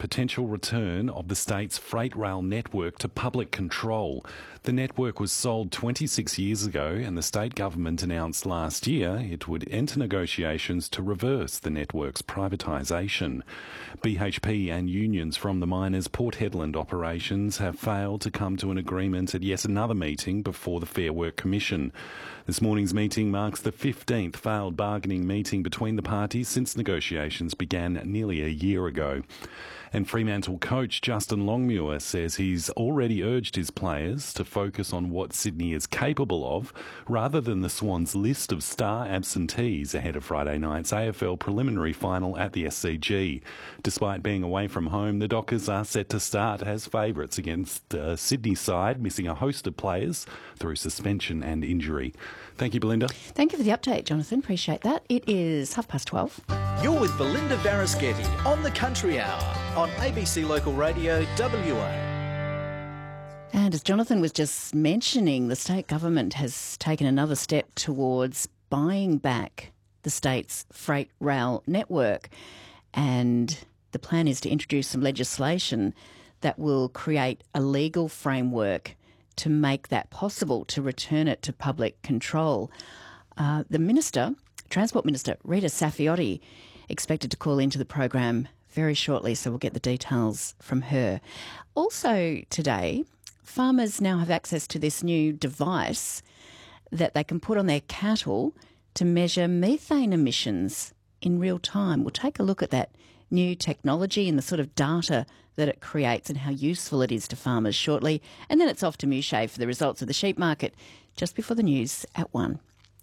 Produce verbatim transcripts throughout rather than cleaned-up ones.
potential return of the state's freight rail network to public control. The network was sold twenty-six years ago, and the state government announced last year it would enter negotiations to reverse the network's privatisation. B H P and unions from the miners' Port Hedland operations have failed to come to an agreement at yet another meeting before the Fair Work Commission. This morning's meeting marks the fifteenth failed bargaining meeting between the parties since negotiations began nearly a year ago. And Fremantle coach Justin Longmuir says he's already urged his players to focus on what Sydney is capable of rather than the Swans' list of star absentees ahead of Friday night's A F L preliminary final at the S C G. Despite being away from home, the Dockers are set to start as favourites against uh, Sydney's side, missing a host of players through suspension and injury. Thank you, Belinda. Thank you for the update, Jonathan. Appreciate that. It is half past twelve. You're with Belinda Varasketti on the Country Hour on A B C Local Radio W A. And as Jonathan was just mentioning, the state government has taken another step towards buying back the state's freight rail network. And the plan is to introduce some legislation that will create a legal framework to make that possible, to return it to public control. Uh, the Minister, Transport Minister Rita Saffioti, expected to call into the program very shortly, so we'll get the details from her. Also today, farmers now have access to this new device that they can put on their cattle to measure methane emissions in real time. We'll take a look at that new technology and the sort of data that it creates and how useful it is to farmers shortly. And then it's off to Mouchet for the results of the sheep market just before the news at one.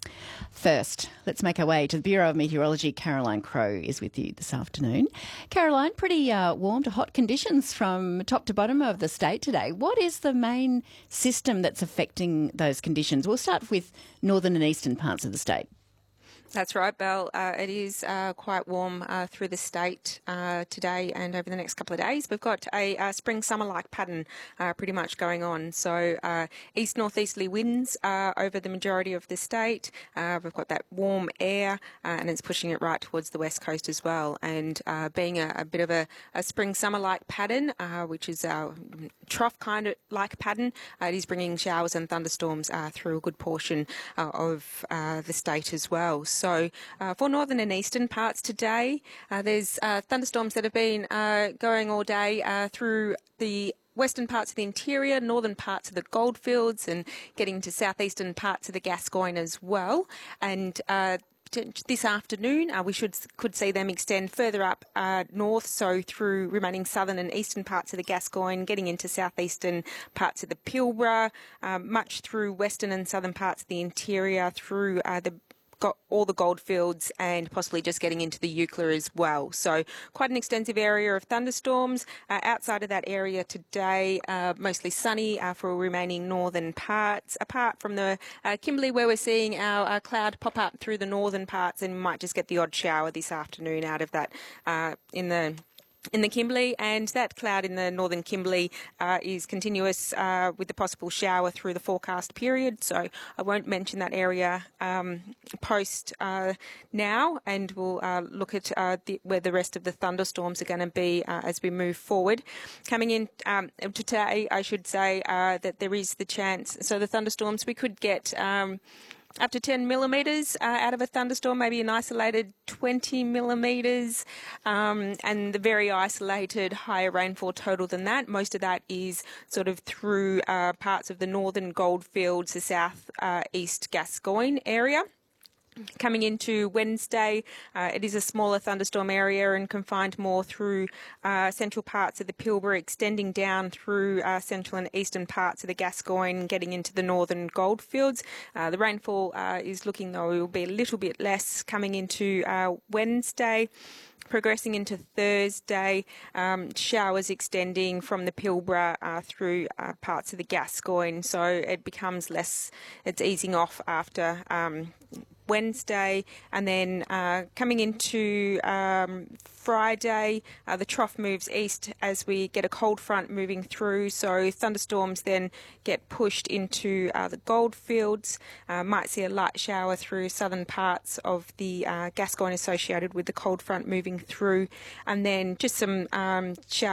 First, let's make our way to the Bureau of Meteorology. Caroline Crowe is with you this afternoon. Caroline, pretty uh, warm to hot conditions from top to bottom of the state today. What is the main system that's affecting those conditions? We'll start with northern and eastern parts of the state. That's right, Belle. Uh, it is uh, quite warm uh, through the state uh, today and over the next couple of days. We've got a, a spring-summer-like pattern uh, pretty much going on. So uh, east-northeasterly winds uh, over the majority of the state. Uh, we've got that warm air uh, and it's pushing it right towards the west coast as well. And uh, being a, a bit of a, a spring-summer-like pattern, uh, which is our trough kind of like pattern, uh, it is bringing showers and thunderstorms uh, through a good portion uh, of uh, the state as well. So uh, for northern and eastern parts today, uh, there's uh, thunderstorms that have been uh, going all day uh, through the western parts of the interior, northern parts of the goldfields, and getting to southeastern parts of the Gascoyne as well. And uh, this afternoon, uh, we should could see them extend further up uh, north, so through remaining southern and eastern parts of the Gascoyne, getting into southeastern parts of the Pilbara, uh, much through western and southern parts of the interior, through uh, the got all the goldfields and possibly just getting into the Eucla as well. So quite an extensive area of thunderstorms. Uh, outside of that area today, uh, mostly sunny uh, for remaining northern parts, apart from the uh, Kimberley, where we're seeing our uh, cloud pop up through the northern parts, and might just get the odd shower this afternoon out of that uh, in the in the Kimberley, and that cloud in the northern Kimberley uh, is continuous uh, with the possible shower through the forecast period. So I won't mention that area um, post uh, now, and we'll uh, look at uh, the, where the rest of the thunderstorms are going to be uh, as we move forward. Coming in um, today, I should say uh, that there is the chance. So the thunderstorms, we could get Um, up to ten millimetres uh, out of a thunderstorm, maybe an isolated twenty millimetres, um, and the very isolated higher rainfall total than that. Most of that is sort of through uh, parts of the northern goldfields, the south uh, east Gascoyne area. Coming into Wednesday, uh, it is a smaller thunderstorm area and confined more through uh, central parts of the Pilbara, extending down through uh, central and eastern parts of the Gascoyne, getting into the northern goldfields. Uh, the rainfall uh, is looking, though, it will be a little bit less coming into uh, Wednesday. Progressing into Thursday, um, showers extending from the Pilbara uh, through uh, parts of the Gascoyne, so it becomes less, it's easing off after um, Wednesday, and then uh, coming into um, Friday, uh, the trough moves east as we get a cold front moving through, so thunderstorms then get pushed into uh, the goldfields. Uh, might see a light shower through southern parts of the uh, Gascoyne associated with the cold front moving through, and then just some um, showers